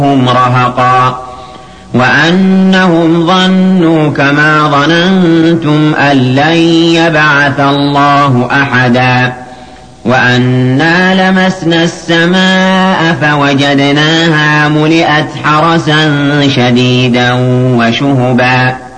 هم رهقا وأنهم ظنوا كما ظننتم أن لن يبعث الله أحدا وأنا لمسنا السماء فوجدناها ملئت حرسا شديدا وشهبا